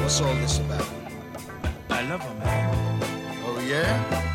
What's all this about? I love her, man. Oh, yeah?